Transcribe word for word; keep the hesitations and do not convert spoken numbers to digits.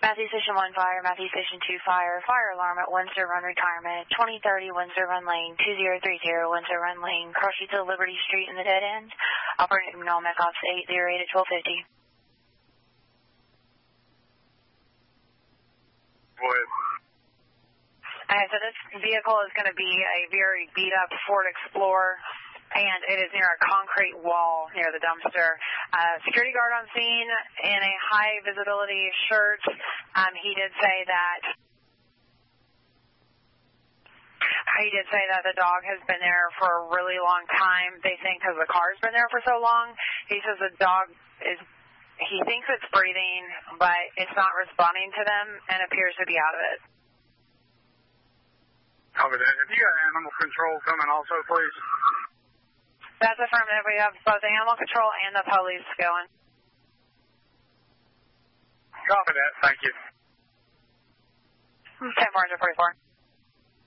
Matthew Station one Fire, Matthew Station two Fire, fire alarm at Windsor Run Retirement, twenty thirty Windsor Run Lane, two zero three zero Windsor Run Lane, cross you to Liberty Street in the dead end. Operating Nomic Ops eight zero eight at twelve fifty. What? Okay, so this vehicle is going to be a very beat-up Ford Explorer, and it is near a concrete wall near the dumpster. Uh, security guard on scene in a high-visibility shirt. Um, he did say that he did say that the dog has been there for a really long time. They think because the car's been there for so long. He says the dog is, he thinks it's breathing, but it's not responding to them and appears to be out of it. Copy that. If you got animal control coming also, please. That's affirmative. We have both animal control and the police going. Copy that. Thank you. ten four forty-four.